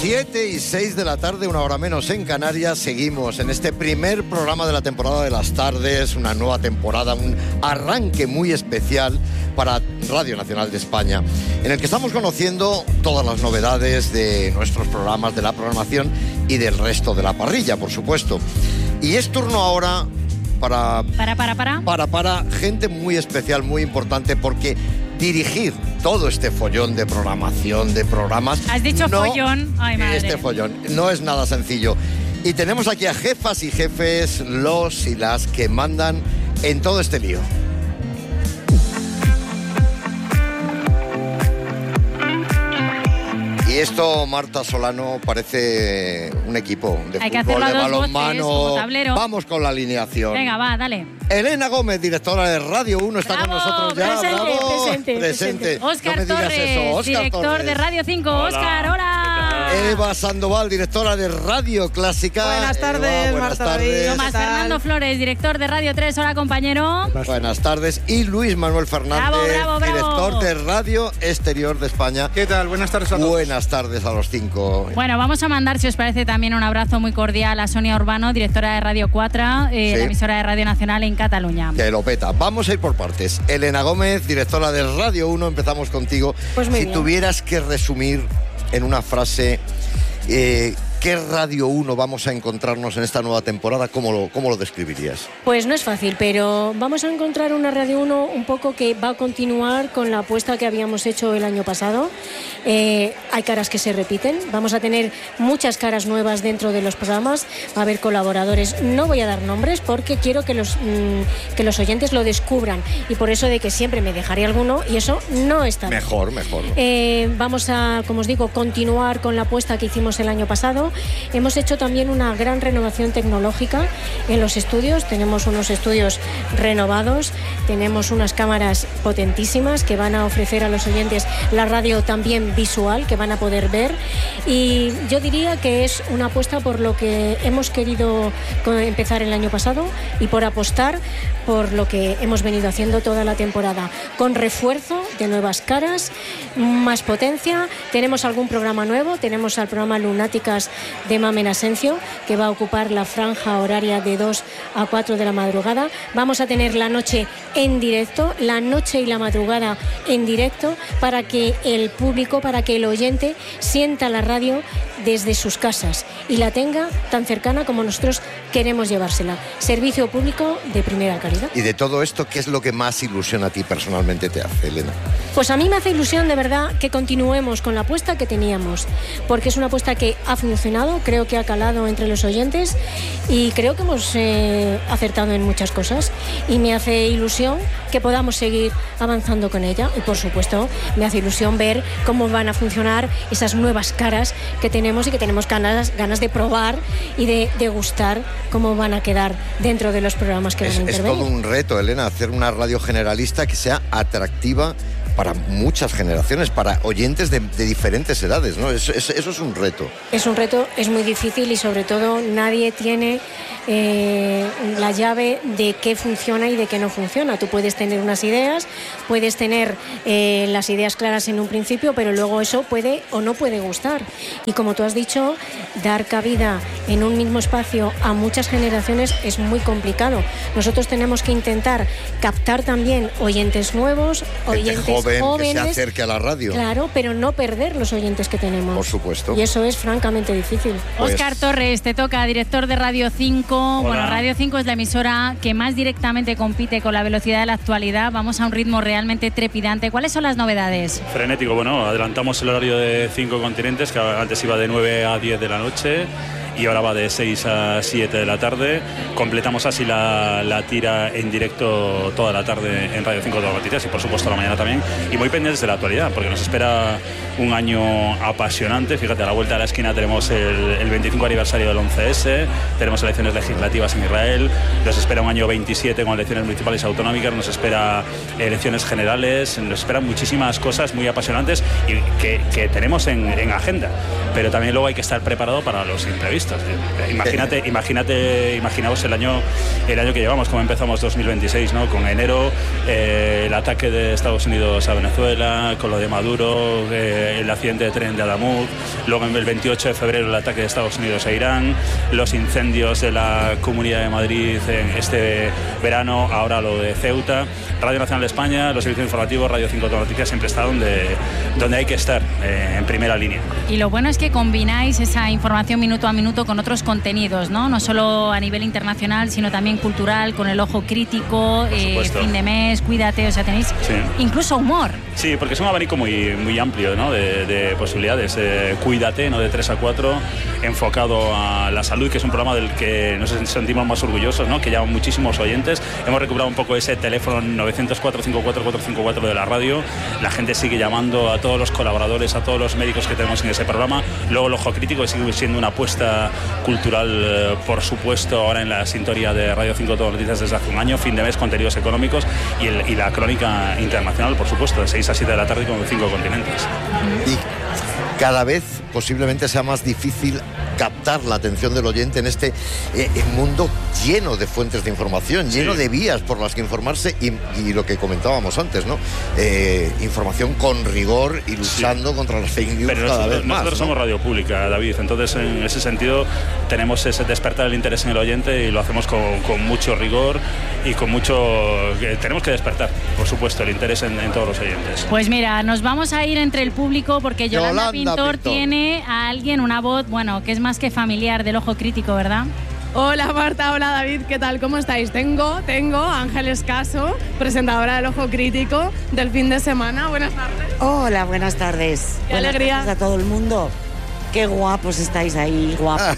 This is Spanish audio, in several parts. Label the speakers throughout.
Speaker 1: 7:06 de la tarde, una hora menos en Canarias. Seguimos en este primer programa de la temporada de las tardes, una nueva temporada, un arranque muy especial para Radio Nacional de España, en el que estamos conociendo todas las novedades de nuestros programas, de la programación y del resto de la parrilla, por supuesto. Y es turno ahora para gente muy especial, muy importante, porque dirigir todo este follón de programación, de programas...
Speaker 2: ¿Has dicho follón? Ay, madre.
Speaker 1: Este follón no es nada sencillo. Y tenemos aquí a jefas y jefes, los y las que mandan en todo este lío. Y esto, Marta Solano, parece un equipo de fútbol, de balonmano. Vamos con la alineación.
Speaker 2: Venga, va, dale.
Speaker 1: Elena Gómez, directora de Radio 1, está con nosotros ya. Presente.
Speaker 2: Óscar Torres, director de Radio 5. Óscar, hola.
Speaker 1: Eva Sandoval, directora de Radio Clásica.
Speaker 3: Buenas tardes,
Speaker 1: buenas tardes.
Speaker 2: Tomás Fernando Flores, director de Radio 3. Hola, compañero.
Speaker 1: Buenas tardes. Y Luis Manuel Fernández, director de Radio Exterior de España.
Speaker 4: ¿Qué tal? Buenas tardes a todos.
Speaker 1: Buenas tardes a los 5.
Speaker 2: Bueno, vamos a mandar, si os parece, también un abrazo muy cordial a Sonia Urbano, directora de Radio 4, la emisora de Radio Nacional en Cataluña.
Speaker 1: Que lo peta. Vamos a ir por partes. Elena Gómez, directora de Radio 1, empezamos contigo.
Speaker 3: Pues muy
Speaker 1: si
Speaker 3: bien.
Speaker 1: Tuvieras que resumir en una frase ¿qué Radio 1 vamos a encontrarnos en esta nueva temporada? ¿Cómo lo describirías?
Speaker 3: Pues no es fácil, pero vamos a encontrar una Radio 1 un poco que va a continuar con la apuesta que habíamos hecho el año pasado. Hay caras que se repiten, vamos a tener muchas caras nuevas dentro de los programas, va a haber colaboradores. No voy a dar nombres porque quiero que los oyentes lo descubran, y por eso de que siempre me dejaré alguno, y eso no está bien.
Speaker 1: Mejor.
Speaker 3: Vamos a, como os digo, continuar con la apuesta que hicimos el año pasado. Hemos hecho también una gran renovación tecnológica en los estudios. Tenemos unos estudios renovados, tenemos unas cámaras potentísimas que van a ofrecer a los oyentes la radio también visual, que van a poder ver, y yo diría que es una apuesta por lo que hemos querido empezar el año pasado y por apostar por lo que hemos venido haciendo toda la temporada, con refuerzo de nuevas caras, más potencia. Tenemos algún programa nuevo, tenemos al programa Lunáticas de Mamen Asencio, que va a ocupar la franja horaria de 2 a 4 de la madrugada. Vamos a tener la noche en directo, la noche y la madrugada en directo, para que el público, para que el oyente sienta la radio desde sus casas y la tenga tan cercana como nosotros queremos llevársela. Servicio público de primera calidad.
Speaker 1: Y de todo esto, ¿qué es lo que más ilusión a ti personalmente te hace, Elena?
Speaker 3: Pues a mí me hace ilusión de verdad que continuemos con la apuesta que teníamos, porque es una apuesta que ha funcionado, creo que ha calado entre los oyentes y creo que hemos acertado en muchas cosas, y me hace ilusión que podamos seguir avanzando con ella, y por supuesto me hace ilusión ver cómo van a funcionar esas nuevas caras que tenemos y que tenemos ganas de probar y de degustar cómo van a quedar dentro de los programas que van a intervenir.
Speaker 1: Es todo un reto, Elena, hacer una radio generalista que sea atractiva para muchas generaciones, para oyentes de diferentes edades, ¿no? Eso es un reto.
Speaker 3: Es un reto, es muy difícil, y sobre todo nadie tiene la llave de qué funciona y de qué no funciona. Tú puedes tener unas ideas, puedes tener las ideas claras en un principio, pero luego eso puede o no puede gustar. Y como tú has dicho, dar cabida en un mismo espacio a muchas generaciones es muy complicado. Nosotros tenemos que intentar captar también oyentes nuevos, oyentes jóvenes,
Speaker 1: que se acerque a la radio.
Speaker 3: Claro, pero no perder los oyentes que tenemos.
Speaker 1: Por supuesto.
Speaker 3: Y eso es francamente difícil.
Speaker 2: Óscar Torres, te toca, director de Radio 5.
Speaker 5: Hola.
Speaker 2: Bueno, Radio 5 es la emisora que más directamente compite con la velocidad de la actualidad. Vamos a un ritmo realmente trepidante. ¿Cuáles son las novedades?
Speaker 5: Frenético, bueno, adelantamos el horario de 5 continentes, que antes iba de 9 a 10 de la noche. Y ahora va de 6 a 7 de la tarde. Completamos así la tira en directo toda la tarde en Radio 5 todas las noticias, y por supuesto la mañana también. Y muy pendientes de la actualidad, porque nos espera un año apasionante. Fíjate, a la vuelta de la esquina tenemos el 25 aniversario del 11S, tenemos elecciones legislativas en Israel, nos espera un año 27 con elecciones municipales y autonómicas, nos espera elecciones generales, nos esperan muchísimas cosas muy apasionantes y que tenemos en agenda. Pero también luego hay que estar preparado para los imprevistos. Imaginaos el año que llevamos, cómo empezamos 2026, ¿no? Con enero, el ataque de Estados Unidos a Venezuela, con lo de Maduro, el accidente de tren de Adamuz, luego el 28 de febrero el ataque de Estados Unidos a Irán, los incendios de la Comunidad de Madrid en este verano, ahora lo de Ceuta. Radio Nacional de España, los servicios informativos, Radio 5 Noticias siempre está donde hay que estar, en primera línea.
Speaker 2: Y lo bueno es que combináis esa información minuto a minuto con otros contenidos, ¿no? No solo a nivel internacional, sino también cultural, con el ojo crítico, fin de mes, cuídate, o sea, tenéis incluso humor.
Speaker 5: Sí, porque es un abanico muy amplio, ¿no? de posibilidades. Cuídate, ¿no? De 3 a 4, enfocado a la salud, que es un programa del que nos sentimos más orgullosos, ¿no? Que llaman muchísimos oyentes. Hemos recuperado un poco ese teléfono 904-54-454 de la radio. La gente sigue llamando a todos los colaboradores, a todos los médicos que tenemos en ese programa. Luego el ojo crítico, que sigue siendo una apuesta cultural, por supuesto, ahora en la sintonía de Radio 5 Noticias desde hace un año, fin de mes, contenidos económicos y la crónica internacional, por supuesto, de 6 a 7 de la tarde con 5 continentes.
Speaker 1: Y cada vez posiblemente sea más difícil captar la atención del oyente en este mundo lleno de fuentes de información, lleno de vías por las que informarse y lo que comentábamos antes, ¿no? Información con rigor y luchando contra las fake news.
Speaker 5: Pero
Speaker 1: cada vez más.
Speaker 5: Nosotros somos radio pública, David, entonces en ese sentido tenemos ese despertar el interés en el oyente y lo hacemos con mucho rigor y con mucho... tenemos que despertar, por supuesto, el interés en todos los oyentes.
Speaker 2: Pues mira, nos vamos a ir entre el público porque Yolanda Pintor tiene a alguien, una voz, bueno, que es más que familiar del ojo crítico, ¿verdad?
Speaker 4: Hola Marta, hola David, ¿qué tal? ¿Cómo estáis? Tengo a Ángeles Caso, presentadora del Ojo Crítico del fin de semana. Buenas tardes.
Speaker 6: Hola, buenas tardes.
Speaker 4: Qué alegría.
Speaker 6: Buenas tardes a todo el mundo. Qué guapos estáis ahí, guapos.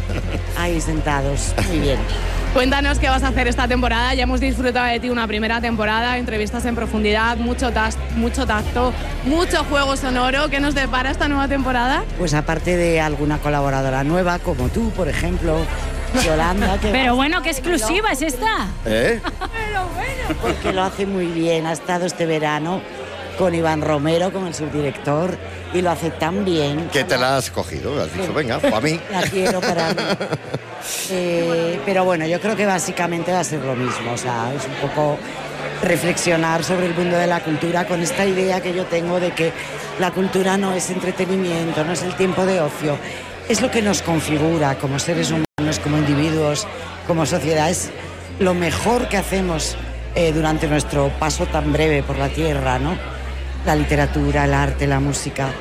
Speaker 6: Ahí sentados, muy bien.
Speaker 4: Cuéntanos qué vas a hacer esta temporada. Ya hemos disfrutado de ti una primera temporada, entrevistas en profundidad, mucho tacto, mucho juego sonoro. ¿Qué nos depara esta nueva temporada?
Speaker 6: Pues aparte de alguna colaboradora nueva, como tú, por ejemplo, Yolanda.
Speaker 2: Pero bueno, ¿qué exclusiva es esta?
Speaker 6: Pero bueno. Porque lo hace muy bien. Ha estado este verano con Iván Romero, con el subdirector, y lo hace tan bien.
Speaker 1: Que te la has cogido, has dicho, venga, para mí.
Speaker 6: La quiero para mí. Pero bueno, yo creo que básicamente va a ser lo mismo, o sea, es un poco reflexionar sobre el mundo de la cultura con esta idea que yo tengo de que la cultura no es entretenimiento, no es el tiempo de ocio, es lo que nos configura como seres humanos, como individuos, como sociedad, es lo mejor que hacemos durante nuestro paso tan breve por la tierra, ¿no? La literatura, el arte, la música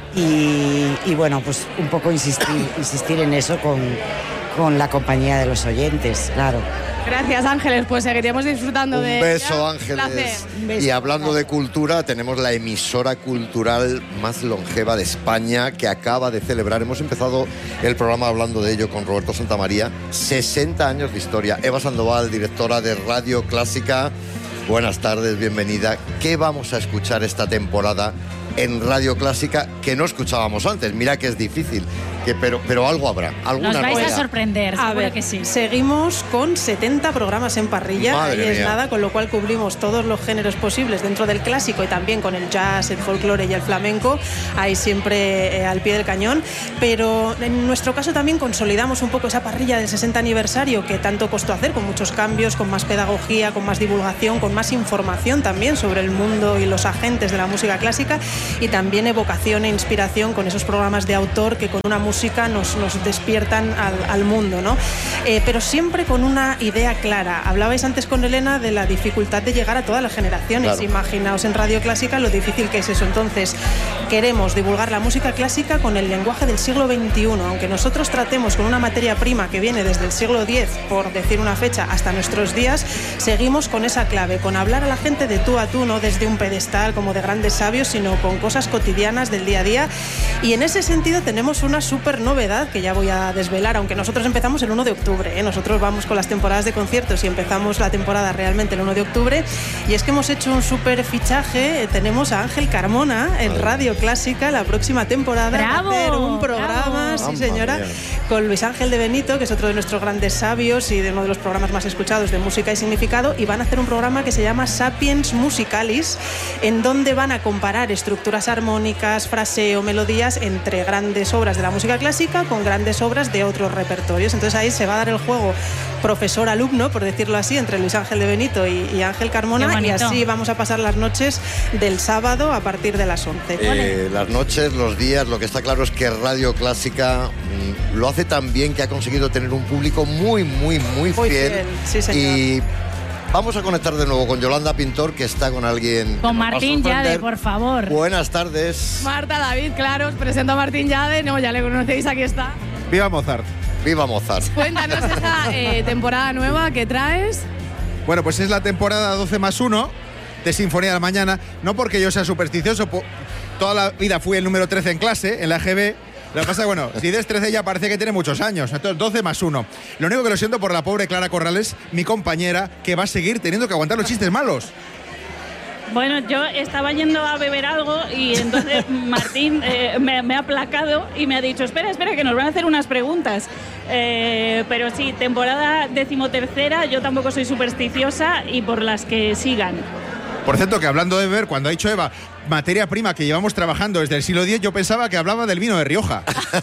Speaker 6: y bueno, pues un poco insistir en eso con la compañía de los oyentes, claro.
Speaker 4: Gracias, Ángeles, pues seguiremos disfrutando de...
Speaker 1: Un beso, Ángeles. Y hablando de cultura, tenemos la emisora cultural más longeva de España que acaba de celebrar, hemos empezado el programa hablando de ello con Roberto Santamaría, 60 años de historia. Eva Sandoval, directora de Radio Clásica, buenas tardes, bienvenida. ¿Qué vamos a escuchar esta temporada en Radio Clásica que no escuchábamos antes? Mira que es difícil, pero algo habrá, alguna
Speaker 2: Nos vais
Speaker 1: novedad.
Speaker 2: a sorprender,
Speaker 7: a
Speaker 2: seguro
Speaker 7: ver,
Speaker 2: que sí.
Speaker 7: Seguimos con 70 programas en parrilla,
Speaker 1: Madre
Speaker 7: ahí es
Speaker 1: mía.
Speaker 7: nada, con lo cual cubrimos todos los géneros posibles dentro del clásico y también con el jazz, el folclore y el flamenco, ahí siempre al pie del cañón, pero en nuestro caso también consolidamos un poco esa parrilla del 60 aniversario que tanto costó hacer, con muchos cambios, con más pedagogía, con más divulgación, con más información también sobre el mundo y los agentes de la música clásica y también evocación e inspiración con esos programas de autor que con una música nos despiertan al mundo, ¿no? Pero siempre con una idea clara. Hablabais antes con Elena de la dificultad de llegar a todas las generaciones.
Speaker 1: Claro.
Speaker 7: Imaginaos en Radio Clásica lo difícil que es eso. Entonces, queremos divulgar la música clásica con el lenguaje del siglo XXI. Aunque nosotros tratemos con una materia prima que viene desde el siglo X, por decir una fecha, hasta nuestros días, seguimos con esa clave, con hablar a la gente de tú a tú, no desde un pedestal como de grandes sabios, sino con cosas cotidianas del día a día. Y en ese sentido tenemos una súper novedad que ya voy a desvelar, aunque nosotros empezamos el 1 de octubre, ¿eh? Nosotros vamos con las temporadas de conciertos y empezamos la temporada realmente el 1 de octubre, y es que hemos hecho un súper fichaje. Tenemos a Ángel Carmona en Radio Clásica la próxima temporada.
Speaker 2: ¡Bravo!
Speaker 7: Va a hacer un programa
Speaker 2: ¡Bravo!
Speaker 7: sí señora, con Luis Ángel de Benito, que es otro de nuestros grandes sabios y de uno de los programas más escuchados de música y significado, y van a hacer un programa que se llama Sapiens Musicalis, en donde van a comparar estructuras armónicas, fraseo, melodías entre grandes obras de la música clásica con grandes obras de otros repertorios. Entonces ahí se va a dar el juego profesor-alumno, por decirlo así, entre Luis Ángel de Benito y Ángel Carmona, y así vamos a pasar las noches del sábado a partir de las 11.
Speaker 1: Las noches, los días, lo que está claro es que Radio Clásica lo hace tan bien que ha conseguido tener un público muy fiel.
Speaker 7: Sí, señor.
Speaker 1: Y vamos a conectar de nuevo con Yolanda Pintor, que está con alguien.
Speaker 2: Con Martín Yade, por favor.
Speaker 1: Buenas tardes.
Speaker 4: Marta, David, claro, os presento a Martín Yade. No, ya le conocéis, aquí está.
Speaker 8: ¡Viva Mozart!
Speaker 1: ¡Viva Mozart!
Speaker 4: Cuéntanos esta temporada nueva que traes.
Speaker 8: Bueno, pues es la temporada 12+1 de Sinfonía de la Mañana. No porque yo sea supersticioso, toda la vida fui el número 13 en clase, en la EGB. Lo que pasa es, bueno, si des 13 ya parece que tiene muchos años. Entonces 12+1. Lo único que lo siento por la pobre Clara Corrales, mi compañera, que va a seguir teniendo que aguantar los chistes malos.
Speaker 9: Bueno, yo estaba yendo a beber algo y entonces Martín me ha aplacado y me ha dicho, espera, que nos van a hacer unas preguntas. Pero sí, temporada 13ª, yo tampoco soy supersticiosa y por las que sigan.
Speaker 8: Por cierto, que hablando de beber, cuando ha dicho Eva, materia prima que llevamos trabajando desde el siglo X, yo pensaba que hablaba del vino de Rioja.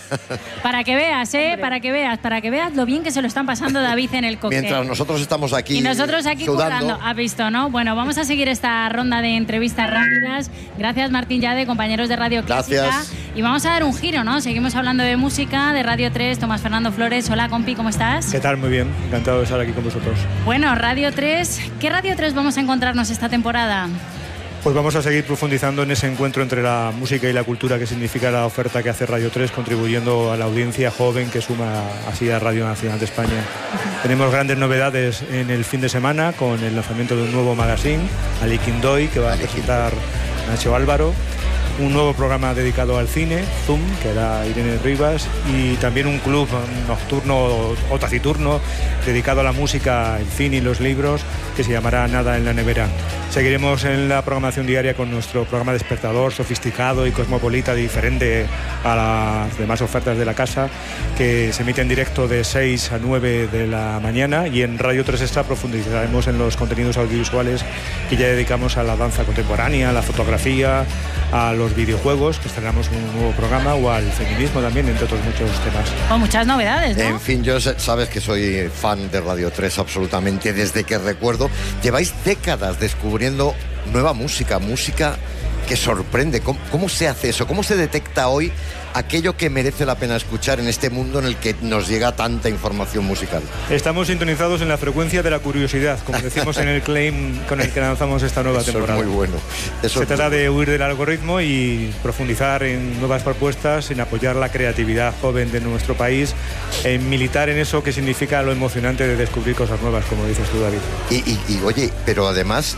Speaker 2: Para que veas, para que veas lo bien que se lo están pasando David en el cóctel.
Speaker 1: Mientras nosotros estamos aquí.
Speaker 2: Y nosotros aquí currando. ¿Has visto, no? Bueno, vamos a seguir esta ronda de entrevistas rápidas. Gracias, Martín Yade, compañeros de Radio Clásica.
Speaker 1: Gracias.
Speaker 2: Y vamos a dar un giro, ¿no? Seguimos hablando de música, de Radio 3, Tomás Fernando Flores. Hola, compi, ¿cómo estás?
Speaker 10: ¿Qué tal? Muy bien, encantado de estar aquí con vosotros.
Speaker 2: Bueno, Radio 3, ¿qué Radio 3 vamos a encontrarnos esta temporada?
Speaker 10: Pues vamos a seguir profundizando en ese encuentro entre la música y la cultura que significa la oferta que hace Radio 3, contribuyendo a la audiencia joven que suma así a Radio Nacional de España. Tenemos grandes novedades en el fin de semana con el lanzamiento de un nuevo magazine, Ali Quindoy, que va a presentar Nacho Álvaro. Un nuevo programa dedicado al cine, Zoom, que era Irene Rivas, y también un club nocturno o taciturno dedicado a la música, el cine y los libros, que se llamará Nada en la Nevera. Seguiremos en la programación diaria con nuestro programa despertador, sofisticado y cosmopolita, diferente a las demás ofertas de la casa, que se emite en directo de 6 a 9 de la mañana, y en Radio 3 Extra profundizaremos en los contenidos audiovisuales que ya dedicamos a la danza contemporánea, a la fotografía, a los videojuegos, que estrenamos un nuevo programa, o al feminismo también, entre otros muchos temas.
Speaker 2: Con muchas novedades, ¿no?
Speaker 1: En fin, yo sabes que soy fan de Radio 3 absolutamente desde que recuerdo. Lleváis décadas descubriendo nueva música que sorprende. ¿Cómo se hace eso? ¿Cómo se detecta hoy aquello que merece la pena escuchar en este mundo en el que nos llega tanta información musical?
Speaker 10: Estamos sintonizados en la frecuencia de la curiosidad, como decimos en el claim con el que lanzamos esta nueva temporada.
Speaker 1: Es muy bueno.
Speaker 10: Se trata de huir del algoritmo y profundizar en nuevas propuestas, en apoyar la creatividad joven de nuestro país, en militar en eso que significa lo emocionante de descubrir cosas nuevas, como dices tú, David.
Speaker 1: Y oye, pero además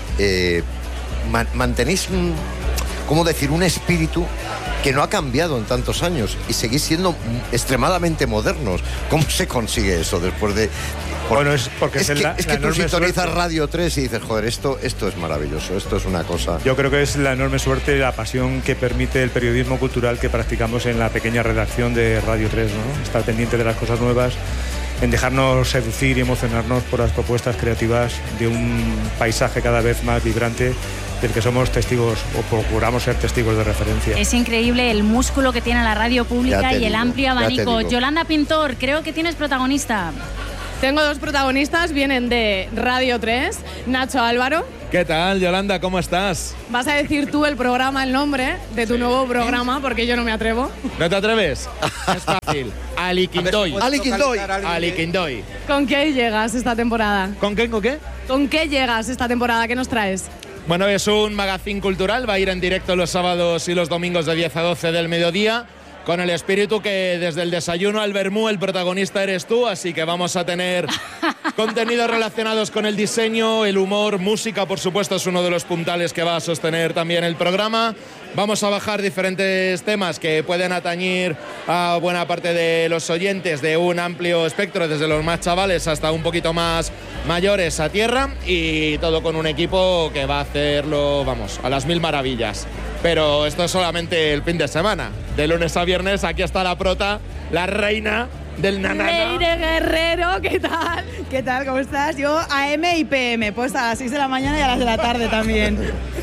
Speaker 1: mantenéis un espíritu que no ha cambiado en tantos años y seguís siendo extremadamente modernos. ¿Cómo se consigue eso después de...?
Speaker 10: Bueno, es porque
Speaker 1: es que tú sintonizas Radio 3 y dices, joder, esto es maravilloso, esto es una cosa...
Speaker 10: Yo creo que es la enorme suerte y la pasión que permite el periodismo cultural que practicamos en la pequeña redacción de Radio 3, ¿no? Estar pendiente de las cosas nuevas, en dejarnos seducir y emocionarnos por las propuestas creativas de un paisaje cada vez más vibrante del que somos testigos o procuramos ser testigos de referencia.
Speaker 2: Es increíble el músculo que tiene la radio pública y el amplio abanico. Yolanda Pintor, creo que tienes protagonista.
Speaker 4: Tengo dos protagonistas, vienen de Radio 3, Nacho Álvaro.
Speaker 11: ¿Qué tal, Yolanda? ¿Cómo estás?
Speaker 4: Vas a decir tú el programa, el nombre de tu nuevo programa, porque yo no me atrevo.
Speaker 11: ¿No te atreves? Es fácil. Ali Quindoy.
Speaker 1: Ali Quindoy.
Speaker 11: Ali Quindoy.
Speaker 4: ¿Con qué llegas esta temporada?
Speaker 11: ¿Con qué?
Speaker 4: ¿Con qué llegas esta temporada? ¿Qué nos traes?
Speaker 11: Bueno, es un magazine cultural, va a ir en directo los sábados y los domingos de 10 a 12 del mediodía, con el espíritu que desde el desayuno al vermú el protagonista eres tú, así que vamos a tener Contenidos relacionados con el diseño, el humor, música, por supuesto, es uno de los puntales que va a sostener también el programa. Vamos a bajar diferentes temas que pueden atañir a buena parte de los oyentes de un amplio espectro, desde los más chavales hasta un poquito más mayores a tierra, y todo con un equipo que va a hacerlo, vamos, a las mil maravillas. Pero esto es solamente el fin de semana. De lunes a viernes aquí está la prota, la reina del nanana.
Speaker 12: Leire Guerrero, ¿qué tal? ¿Qué tal? ¿Cómo estás? Yo AM y PM, pues a las 6 de la mañana y a las de la tarde también.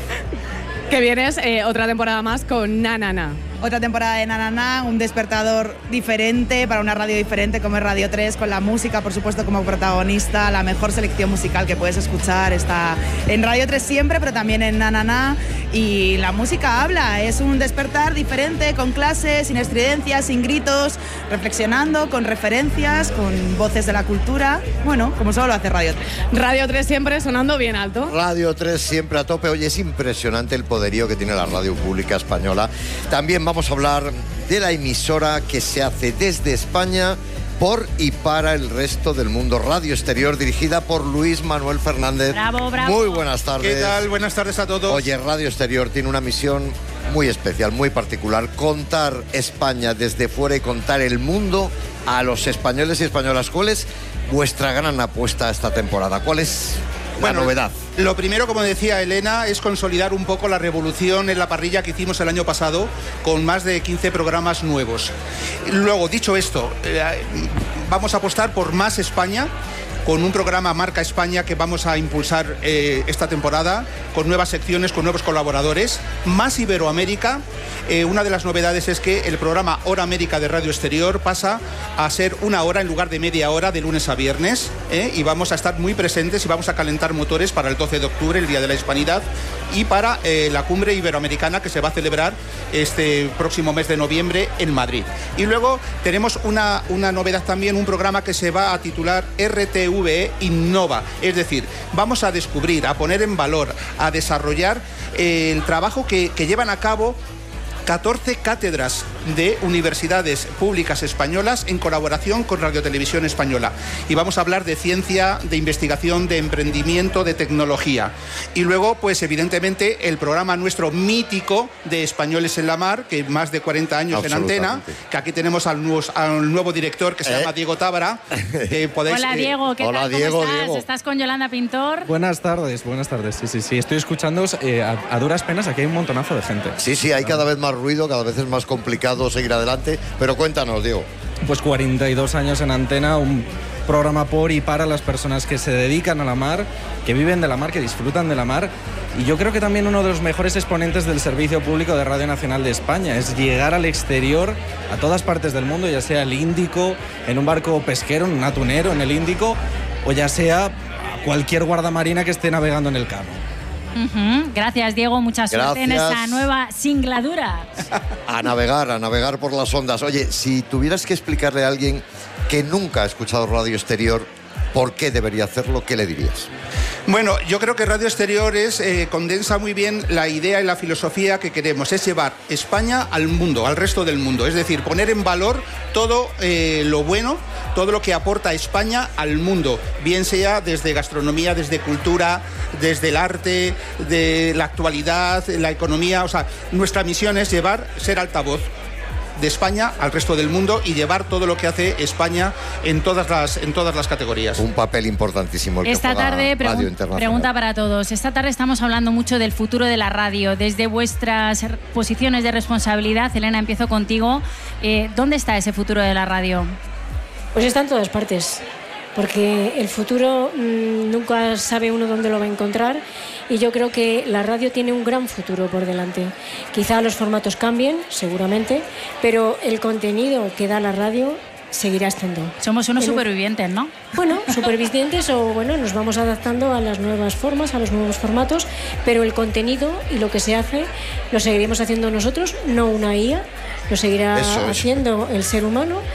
Speaker 4: Que vienes otra temporada más con Nanana.
Speaker 12: Otra temporada de Nanana, un despertador diferente para una radio diferente como es Radio 3, con la música, por supuesto, como protagonista. La mejor selección musical que puedes escuchar está en Radio 3 siempre, pero también en Nanana. Y la música habla, es un despertar diferente, con clases, sin estridencias, sin gritos, reflexionando, con referencias, con voces de la cultura. Bueno, como solo lo hace Radio 3.
Speaker 4: Radio 3 siempre sonando bien alto.
Speaker 1: Radio 3 siempre a tope. Oye, es impresionante el poderío que tiene la radio pública española. También vamos a hablar de la emisora que se hace desde España por y para el resto del mundo. Radio Exterior, dirigida por Luis Manuel Fernández.
Speaker 2: Bravo, bravo.
Speaker 1: Muy buenas tardes.
Speaker 8: ¿Qué tal? Buenas tardes a todos.
Speaker 1: Oye, Radio Exterior tiene una misión muy especial, muy particular. Contar España desde fuera y contar el mundo a los españoles y españolas. ¿Cuál es vuestra gran apuesta esta temporada? ¿Cuál es la novedad?
Speaker 13: Lo primero, como decía Elena, es consolidar un poco la revolución en la parrilla que hicimos el año pasado con más de 15 programas nuevos. Luego, dicho esto, vamos a apostar por más España, con un programa Marca España que vamos a impulsar esta temporada, con nuevas secciones, con nuevos colaboradores, más Iberoamérica. Una de las novedades es que el programa Hora América de Radio Exterior pasa a ser una hora en lugar de media hora de lunes a viernes, y vamos a estar muy presentes y vamos a calentar motores para el 12 de octubre, el Día de la Hispanidad, y para la Cumbre Iberoamericana que se va a celebrar este próximo mes de noviembre en Madrid. Y luego tenemos una novedad también, un programa que se va a titular RTVE Innova, es decir, vamos a descubrir, a poner en valor, a desarrollar el trabajo que llevan a cabo 14 cátedras de universidades públicas españolas en colaboración con Radio Televisión Española. Y vamos a hablar de ciencia, de investigación, de emprendimiento, de tecnología. Y luego, pues evidentemente, el programa nuestro mítico de Españoles en la Mar, que más de 40 años en antena, que aquí tenemos al nuevo director que se llama Diego Tábara.
Speaker 2: Hola Diego, ¿qué tal?
Speaker 1: Diego,
Speaker 2: ¿Cómo estás?
Speaker 1: Diego.
Speaker 2: ¿Estás con Yolanda Pintor?
Speaker 14: Buenas tardes, sí, estoy escuchándoos a duras penas, aquí hay un montonazo de gente.
Speaker 1: Sí, hay cada vez más ruido, cada vez es más complicado seguir adelante, pero cuéntanos, Diego.
Speaker 14: Pues 42 años en antena, un programa por y para las personas que se dedican a la mar, que viven de la mar, que disfrutan de la mar, y yo creo que también uno de los mejores exponentes del servicio público de Radio Nacional de España es llegar al exterior, a todas partes del mundo, ya sea el Índico, en un barco pesquero, en un atunero en el Índico, o ya sea a cualquier guardamarina que esté navegando en el Cabo.
Speaker 2: Gracias, Diego, mucha suerte en esta nueva singladura.
Speaker 1: A navegar por las ondas. Oye, si tuvieras que explicarle a alguien que nunca ha escuchado Radio Exterior por qué debería hacerlo, ¿qué le dirías?
Speaker 13: Bueno, yo creo que Radio Exterior condensa muy bien la idea y la filosofía que queremos, es llevar España al mundo, al resto del mundo, es decir, poner en valor todo lo bueno, todo lo que aporta España al mundo, bien sea desde gastronomía, desde cultura, desde el arte, de la actualidad, la economía. O sea, nuestra misión es ser altavoz de España al resto del mundo y llevar todo lo que hace España en todas las categorías.
Speaker 1: Un papel importantísimo el
Speaker 2: esta
Speaker 1: que juega
Speaker 2: tarde,
Speaker 1: Radio Internacional.
Speaker 2: pregunta para todos. Esta tarde estamos hablando mucho del futuro de la radio. Desde vuestras posiciones de responsabilidad, Elena, empiezo contigo. ¿Dónde está ese futuro de la radio?
Speaker 3: Pues está en todas partes, porque el futuro nunca sabe uno dónde lo va a encontrar, y yo creo que la radio tiene un gran futuro por delante. Quizá los formatos cambien, seguramente, pero el contenido que da la radio seguirá estando.
Speaker 2: Somos unos supervivientes, ¿no?
Speaker 3: Bueno, supervivientes nos vamos adaptando a las nuevas formas, a los nuevos formatos, pero el contenido y lo que se hace lo seguiremos haciendo nosotros, no una IA, lo seguirá haciendo el ser humano.